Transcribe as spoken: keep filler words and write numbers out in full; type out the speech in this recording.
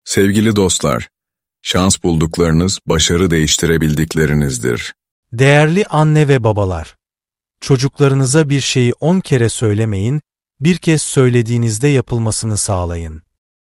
Sevgili dostlar, şans bulduklarınız başarı değiştirebildiklerinizdir. Değerli anne ve babalar, çocuklarınıza bir şeyi on kere söylemeyin, bir kez söylediğinizde yapılmasını sağlayın.